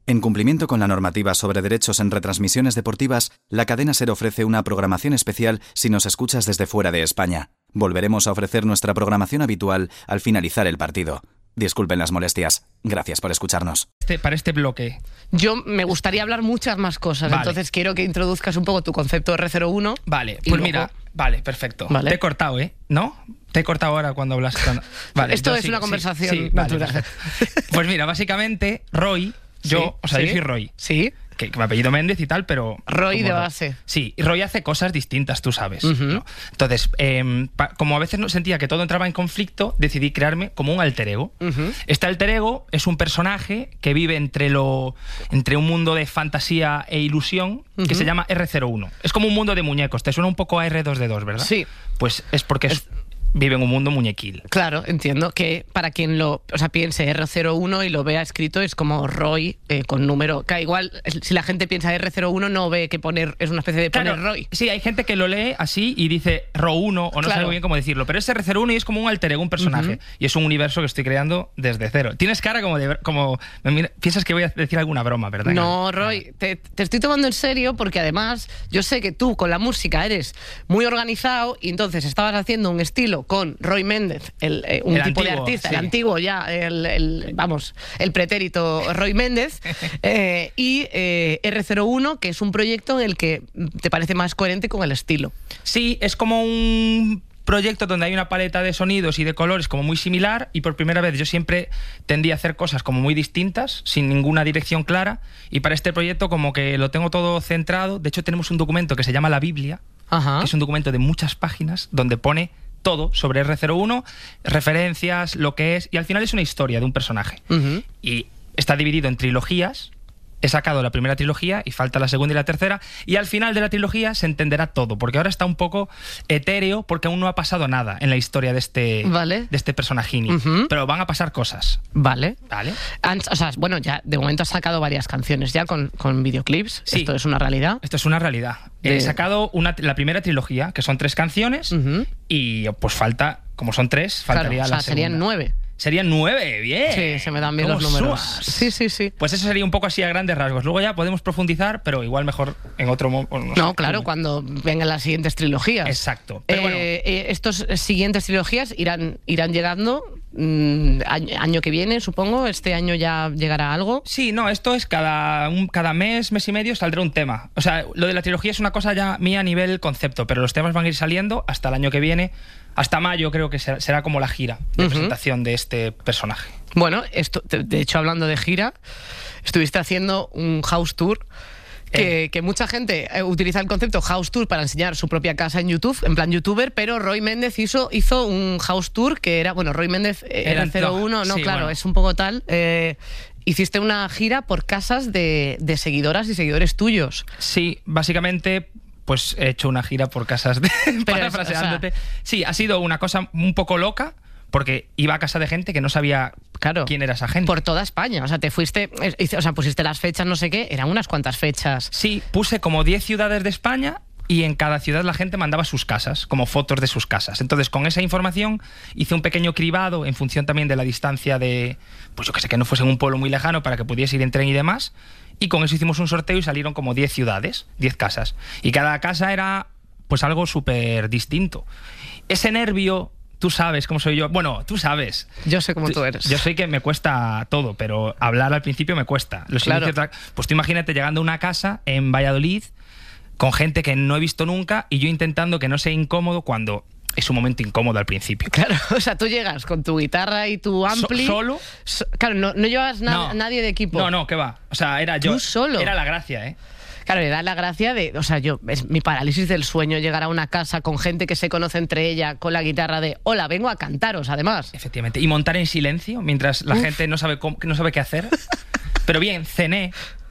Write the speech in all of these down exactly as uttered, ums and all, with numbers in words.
En cumplimiento con la normativa sobre derechos en retransmisiones deportivas, la cadena SER ofrece una programación especial si nos escuchas desde fuera de España. Volveremos a ofrecer nuestra programación habitual al finalizar el partido. Disculpen las molestias. Gracias por escucharnos. Este, para este bloque. Yo me gustaría hablar muchas más cosas, Vale. entonces quiero que introduzcas un poco tu concepto de erre cero uno. Vale, y pues luego- mira, vale, perfecto. Vale. Te he cortado, ¿eh? ¿No? Te he cortado ahora cuando hablas con... Vale, Esto yo es sigo, una sí, conversación sí, vale, natural. perfecto. Pues mira, básicamente, Roy, yo, Sí, o sea, sí. yo soy Roy, Sí. que, que me apellido Méndez y tal, pero... Roy como de base. Sí, y Roy hace cosas distintas, tú sabes. Ujú. ¿no? Entonces, eh, pa- como a veces no sentía que todo entraba en conflicto, decidí crearme como un alter ego. Ujú. Este alter ego es un personaje que vive entre, lo, entre un mundo de fantasía e ilusión que Ujú. se llama erre cero uno. Es como un mundo de muñecos. Te suena un poco a erre dos de dos, ¿verdad? Sí. Pues es porque es- Es- vive en un mundo muñequil. Claro, entiendo que para quien lo, o sea, piense erre cero uno y lo vea escrito es como Roy eh, con número, que igual si la gente piensa erre cero uno no ve que poner es una especie de poner Claro, Roy. sí, hay gente que lo lee así y dice ro uno o no Claro. sabe muy bien cómo decirlo, pero es erre cero uno y es como un alter ego, un personaje. Ujú. Y es un universo que estoy creando desde cero. Tienes cara como de... Como, me mira- piensas que voy a decir alguna broma, ¿verdad? No, Roy, te, te estoy tomando en serio porque además yo sé que tú con la música eres muy organizado y entonces estabas haciendo un estilo con Roy Méndez, el, eh, un El tipo de antiguo, artista, sí. el antiguo ya, el, el- vamos, el pretérito Roy Méndez, eh, y eh, erre cero uno, que es un proyecto en el que te parece más coherente con el estilo. Sí, es como un proyecto donde hay una paleta de sonidos y de colores como muy similar y por primera vez yo siempre tendí a hacer cosas como muy distintas, sin ninguna dirección clara, y para este proyecto como que lo tengo todo centrado. De hecho tenemos un documento que se llama La Biblia, Ajá. que es un documento de muchas páginas donde pone todo sobre erre cero uno, referencias, lo que es, y al final es una historia de un personaje. Ujú. Y está dividido en trilogías. He sacado la primera trilogía y falta la segunda y la tercera, y al final de la trilogía se entenderá todo, porque ahora está un poco etéreo porque aún no ha pasado nada en la historia de este, Vale. de este personajini. Ujú. Pero van a pasar cosas, Vale. ¿vale? Han- o sea, bueno, ya de momento has sacado varias canciones ya con, con videoclips. Sí. Esto es una realidad. Esto es una realidad. De- He sacado una, la primera trilogía, que son tres canciones, Ujú. y pues falta, como son tres, Claro, faltaría o sea, la serían segunda. nueve. Serían nueve, bien. Sí, se me dan bien ¿Cómo los números. sumas? Sí, sí, sí. Pues eso sería un poco así a grandes rasgos. Luego ya podemos profundizar, pero igual mejor en otro momento. No, claro, cuando vengan las siguientes trilogías. Exacto. Pero Eh, bueno, eh, estos siguientes trilogías irán, irán llegando mm, año, año que viene, supongo. Este año ya llegará algo. sí, no, esto es cada, un, cada mes, mes y medio saldrá un tema. O sea, lo de la trilogía es una cosa ya mía a nivel concepto, pero los temas van a ir saliendo hasta el año que viene. Hasta mayo creo que será, será como la gira de Ujú. presentación de este personaje. Bueno, esto, de de hecho, hablando de gira, estuviste haciendo un house tour. Que, Eh. que mucha gente eh, utiliza el concepto house tour para enseñar su propia casa en YouTube, en plan youtuber, pero Roy Méndez hizo, hizo un house tour que era, bueno, Roy Méndez eh, Era- era cero uno, no, sí, claro, bueno. es un poco tal. eh, hiciste una gira por casas de, de seguidoras y seguidores tuyos. Sí, básicamente, pues he hecho una gira por casas de... parafraseándote. Sí, ha sido una cosa un poco loca, porque iba a casa de gente que no sabía Claro. quién era esa gente. Por toda España. O sea, te fuiste, eh, hice- o sea, pusiste las fechas, no sé qué, eran unas cuantas fechas. Sí, puse como diez ciudades de España y en cada ciudad la gente mandaba sus casas, como fotos de sus casas. Entonces, con esa información hice un pequeño cribado en función también de la distancia de, pues yo que sé, que no fuese en un pueblo muy lejano para que pudiese ir en tren y demás. Y con eso hicimos un sorteo y salieron como diez ciudades, diez casas. Y cada casa era pues algo súper distinto. Ese nervio, tú sabes cómo soy yo. Bueno, tú sabes. Yo sé cómo tú eres. Yo sé que me cuesta todo, pero hablar al principio me cuesta. Los Claro. inicios, pues tú imagínate llegando a una casa en Valladolid con gente que no he visto nunca y yo intentando que no sea incómodo cuando es un momento incómodo al principio. Claro, o sea, tú llegas con tu guitarra y tu ampli. So- ¿Solo? So- claro, no, no llevas na- No. nadie de equipo. No, no, ¿qué va? O sea, era yo. ¿Tú solo? Era la gracia, ¿eh? Claro, le da la gracia de, o sea, yo, es mi parálisis del sueño llegar a una casa con gente que se conoce entre ella, con la guitarra de, hola, vengo a cantaros, además. Efectivamente. Y montar en silencio mientras la Uf. gente no sabe, cómo- no sabe qué hacer. Pero bien, cené.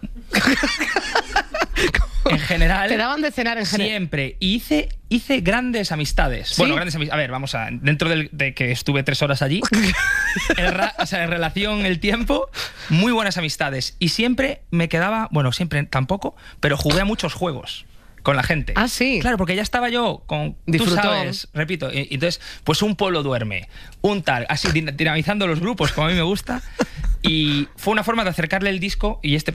En general. Te daban de cenar en general. Siempre. Y hice, hice grandes amistades. ¿Sí? Bueno, grandes amistades. A ver, vamos a. Dentro del- de que estuve tres horas allí, el ra- o sea, en relación, el tiempo, muy buenas amistades. Y siempre me quedaba. Bueno, siempre tampoco, pero jugué a muchos juegos con la gente. Ah, sí. Claro, porque ya estaba yo con. Disfrutón. Tú sabes, repito. y- y entonces, pues un pueblo duerme, un tal, así din- dinamizando los grupos, como a mí me gusta. Y fue una forma de acercarle el disco y este